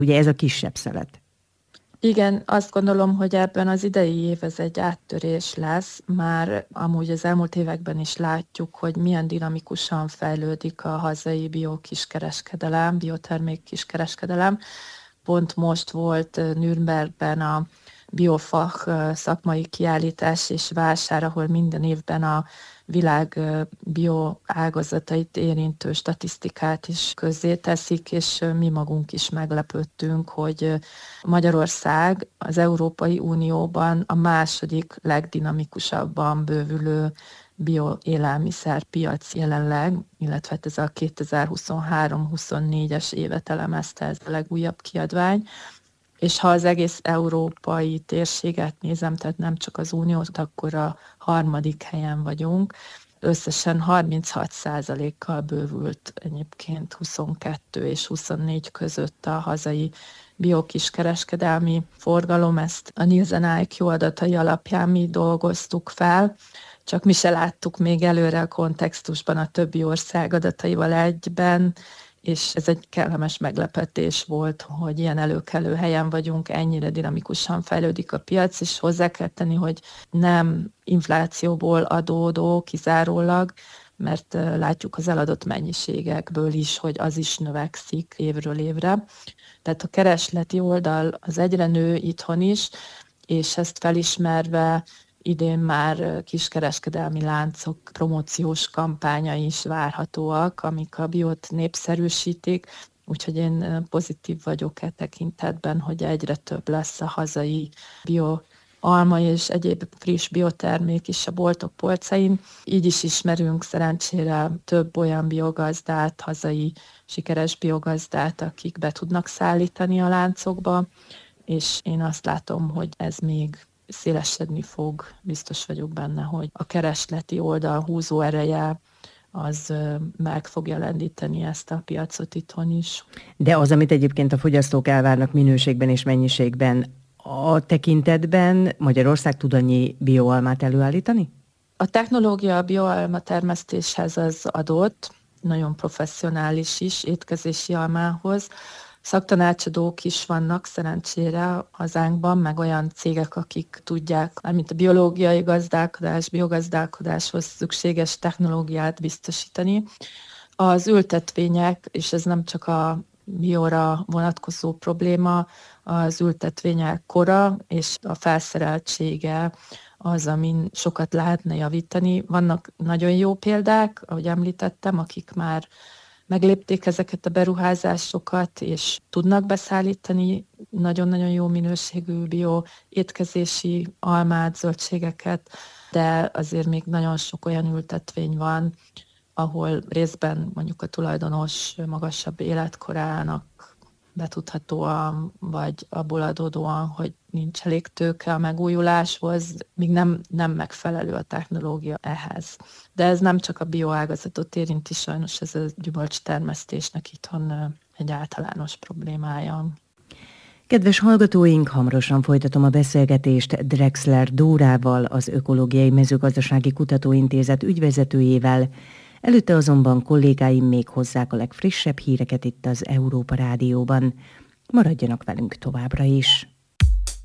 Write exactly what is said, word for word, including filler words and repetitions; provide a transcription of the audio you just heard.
Ugye ez a kisebb szelet. Igen, azt gondolom, hogy ebben az idei év ez egy áttörés lesz. Már amúgy az elmúlt években is látjuk, hogy milyen dinamikusan fejlődik a hazai biokiskereskedelem, biotermék kiskereskedelem. Pont most volt Nürnbergben a Biofach szakmai kiállítás és vásár, ahol minden évben a világ bioágazatait érintő statisztikát is közzéteszik, és mi magunk is meglepődtünk, hogy Magyarország az Európai Unióban a második legdinamikusabban bővülő bioélelmiszerpiac jelenleg, illetve ez a kétezer-huszonhárom-huszonnégyes évet elemezte ez a legújabb kiadvány. És ha az egész európai térséget nézem, tehát nem csak az uniót, akkor a harmadik helyen vagyunk. Összesen harminchat százalékkal bővült egyébként huszonkettő és huszonnégy között a hazai biokiskereskedelmi forgalom. Ezt a Nielsen i kú adatai alapján mi dolgoztuk fel, csak mi se láttuk még előre a kontextusban a többi ország adataival egyben, és ez egy kellemes meglepetés volt, hogy ilyen előkelő helyen vagyunk, ennyire dinamikusan fejlődik a piac, és hozzá kell tenni, hogy nem inflációból adódó kizárólag, mert látjuk az eladott mennyiségekből is, hogy az is növekszik évről évre. Tehát a keresleti oldal az egyre nő itthon is, és ezt felismerve idén már kiskereskedelmi láncok promóciós kampányai is várhatóak, amik a biót népszerűsítik, úgyhogy én pozitív vagyok e tekintetben, hogy egyre több lesz a hazai bio alma és egyéb friss biotermék is a boltok polcain. Így is ismerünk szerencsére több olyan biogazdát, hazai sikeres biogazdát, akik be tudnak szállítani a láncokba, és én azt látom, hogy ez még szélesedni fog, biztos vagyok benne, hogy a keresleti oldal húzó ereje az meg fogja lendíteni ezt a piacot itthon is. De az, amit egyébként a fogyasztók elvárnak minőségben és mennyiségben, a tekintetben Magyarország tud annyi bioalmát előállítani? A technológia a bioalma termesztéshez az adott, nagyon professzionális is étkezési almához. Szaktanácsadók is vannak szerencsére hazánkban, meg olyan cégek, akik tudják, mint a biológiai gazdálkodás, biogazdálkodáshoz szükséges technológiát biztosítani. Az ültetvények, és ez nem csak a bióra vonatkozó probléma, az ültetvények kora és a felszereltsége az, amin sokat lehetne javítani. Vannak nagyon jó példák, ahogy említettem, akik már meglépték ezeket a beruházásokat, és tudnak beszállítani nagyon-nagyon jó minőségű bio étkezési almát, zöldségeket, de azért még nagyon sok olyan ültetvény van, ahol részben mondjuk a tulajdonos magasabb életkorának betudhatóan, vagy abból adódóan, hogy nincs elég tőke a megújuláshoz, még nem, nem megfelelő a technológia ehhez. De ez nem csak a bioágazatot érinti, sajnos ez a gyümölcstermesztésnek itthon egy általános problémája. Kedves hallgatóink, hamarosan folytatom a beszélgetést Drexler Dórával, az Ökológiai Mezőgazdasági Kutatóintézet ügyvezetőjével. Előtte azonban kollégáim még hozzák a legfrissebb híreket itt az Európa Rádióban. Maradjanak velünk továbbra is!